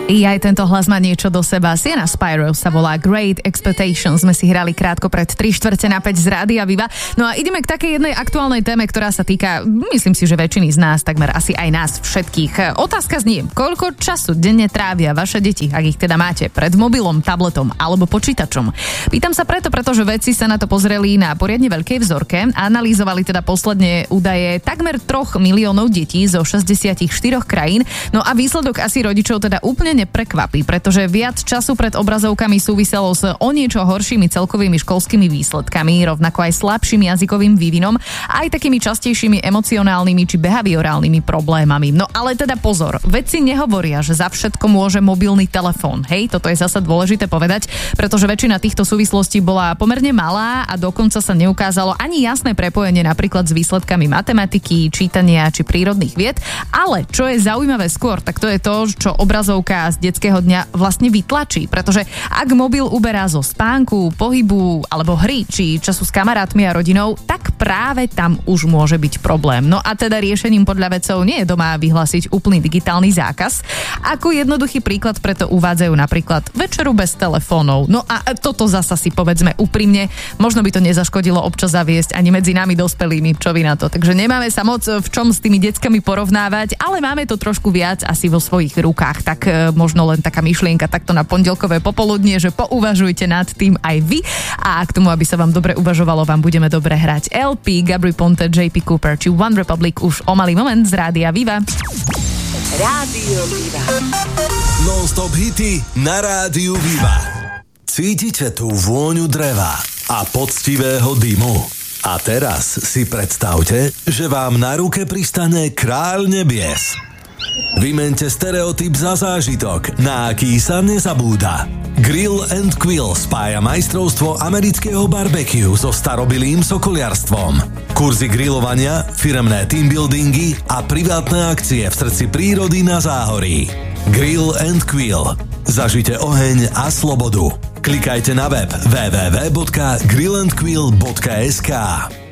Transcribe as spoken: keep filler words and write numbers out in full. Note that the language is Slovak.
I aj tento hlas má niečo do seba. Sienna Spiro sa volá Great Expectations. Sme si hrali krátko pred tri štvrte na päť z Rádia Viva. No a ideme k takej jednej aktuálnej téme, ktorá sa týka, myslím si, že väčšiny z nás, takmer asi aj nás všetkých. Otázka znie, koľko času denne trávia vaše deti, ak ich teda máte, pred mobilom, tabletom alebo počítačom? Pýtam sa preto, pretože vedci sa na to pozreli na poriadne veľkej vzorke a analyzovali teda posledné údaje takmer troch miliónov detí zo šesťdesiatštyri krajín. No a výsledok asi rodičov teda úplne neprekvapí, pretože viac času pred obrazovkami súviselo s o niečo horšími celkovými školskými výsledkami, rovnako aj slabším jazykovým vývinom, aj takými častejšími emocionálnymi či behaviorálnymi problémami. No ale teda pozor, vedci nehovoria, že za všetko môže mobilný telefón. Hej, toto je zasa dôležité povedať, pretože väčšina týchto súvislostí bola pomerne malá a dokonca sa neukázalo ani jasné prepojenie napríklad s výsledkami matematiky, čítania či prírodných vied, ale čo je zaujímavé skôr, tak to je to, čo obrazovka z detského dňa vlastne vytlačí, pretože ak mobil uberá zo spánku, pohybu alebo hry, či času s kamarátmi a rodinou, tak práve tam už môže byť problém. No a teda riešením podľa vedcov nie je doma vyhlásiť úplný digitálny zákaz. Ako jednoduchý príklad preto uvádzajú napríklad večeru bez telefónov. No a toto zasa si povedzme úprimne, možno by to nezaškodilo občas zaviesť ani medzi nami dospelými, čo vy na to. Takže nemáme sa moc v čom s tými deckami porovnávať, ale máme to trošku viac asi vo svojich rukách. Tak možno len taká myšlienka takto na pondelkové popoludnie, že pouvažujte nad tým aj vy a k tomu, aby sa vám dobre uvažovalo, vám budeme dobre hrať el pé, Gabry Ponte, džej pé Cooper či One Republic už o malý moment z Rádia Viva. Rádio Viva. Non-stop hity na Rádiu Viva. Cítite tú vôňu dreva a poctivého dymu? A teraz si predstavte, že vám na ruke pristane kráľ nebies. Vymente stereotyp za zážitok, na aký sa nezabúda. Grill and Quill spája majstrovstvo amerického barbecue so starobilým sokoliarstvom. Kurzy grilovania, firemné teambuildingy a privátne akcie v srdci prírody na Záhorí. Grill and Quill. Zažite oheň a slobodu. Klikajte na web w w w bodka grill and quill bodka es ká.